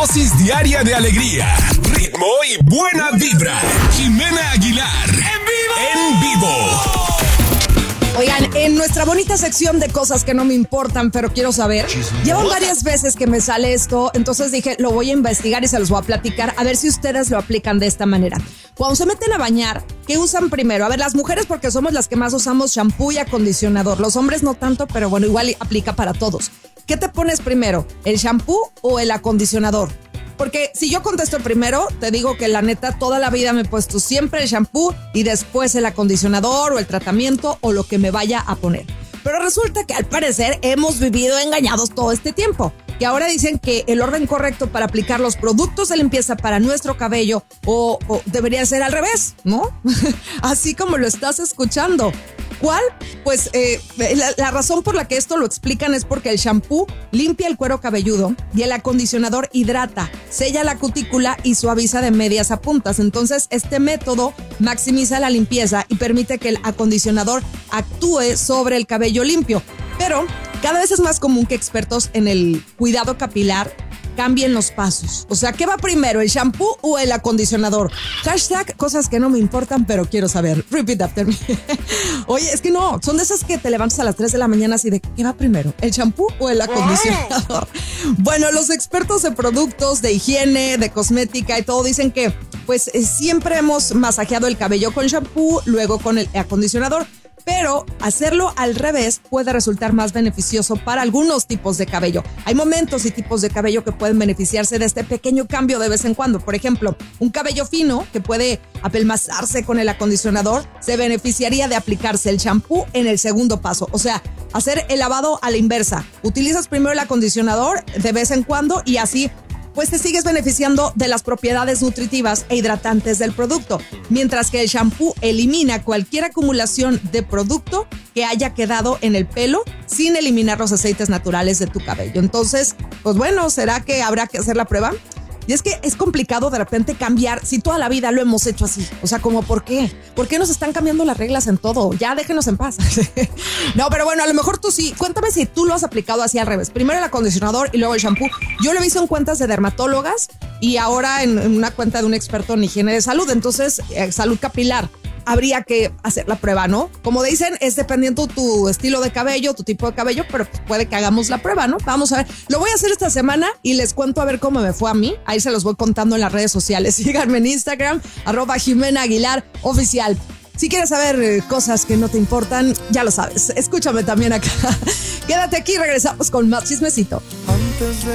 dosis diaria de alegría, ritmo y buena vibra. Jimena Aguilar. En vivo. Oigan, en nuestra bonita sección de cosas que no me importan, pero quiero saber, llevan varias veces que me sale esto, entonces dije, lo voy a investigar y se los voy a platicar, a ver si ustedes lo aplican de esta manera. Cuando se meten a bañar, ¿qué usan primero? A ver, las mujeres, porque somos las que más usamos shampoo y acondicionador, los hombres no tanto, pero bueno, igual aplica para todos. ¿Qué te pones primero, el shampoo o el acondicionador? Porque si yo contesto primero, te digo que la neta toda la vida me he puesto siempre el shampoo y después el acondicionador o el tratamiento o lo que me vaya a poner. Pero resulta que al parecer hemos vivido engañados todo este tiempo. Que ahora dicen que el orden correcto para aplicar los productos de limpieza para nuestro cabello o debería ser al revés, ¿no? Así como lo estás escuchando. ¿Cuál? Pues la razón por la que esto lo explican es porque el shampoo limpia el cuero cabelludo y el acondicionador hidrata, sella la cutícula y suaviza de medias a puntas. Entonces, este método maximiza la limpieza y permite que el acondicionador actúe sobre el cabello limpio. Pero cada vez es más común que expertos en el cuidado capilar cambien los pasos. O sea, ¿qué va primero, el shampoo o el acondicionador? Hashtag cosas que no me importan, pero quiero saber. Repeat after me. Oye, es que no, son de esas que te levantas a las 3 de la mañana así de, ¿qué va primero, el shampoo o el acondicionador? Bueno, los expertos de productos, de higiene, de cosmética y todo dicen que pues siempre hemos masajeado el cabello con shampoo, luego con el acondicionador. Pero hacerlo al revés puede resultar más beneficioso para algunos tipos de cabello. Hay momentos y tipos de cabello que pueden beneficiarse de este pequeño cambio de vez en cuando. Por ejemplo, un cabello fino que puede apelmazarse con el acondicionador se beneficiaría de aplicarse el shampoo en el segundo paso. O sea, hacer el lavado a la inversa. Utilizas primero el acondicionador de vez en cuando y así pues te sigues beneficiando de las propiedades nutritivas e hidratantes del producto, mientras que el shampoo elimina cualquier acumulación de producto que haya quedado en el pelo sin eliminar los aceites naturales de tu cabello. Entonces, pues bueno, ¿será que habrá que hacer la prueba? Y es que es complicado de repente cambiar si toda la vida lo hemos hecho así. O sea, como ¿por qué? ¿Por qué nos están cambiando las reglas en todo? Ya déjenos en paz. No, pero bueno, a lo mejor tú sí. Cuéntame si tú lo has aplicado así al revés. Primero el acondicionador y luego el shampoo. Yo lo he visto en cuentas de dermatólogas y ahora en una cuenta de un experto en higiene de salud. Entonces, salud capilar. Habría que hacer la prueba, ¿no? Como dicen, es dependiendo tu estilo de cabello, tu tipo de cabello, pero pues puede que hagamos la prueba, ¿no? Vamos a ver. Lo voy a hacer esta semana y les cuento a ver cómo me fue a mí. Ahí se los voy contando en las redes sociales. Síganme en Instagram, @Jimena Aguilar Oficial. Si quieres saber cosas que no te importan, ya lo sabes. Escúchame también acá. Quédate aquí, regresamos con más chismecito.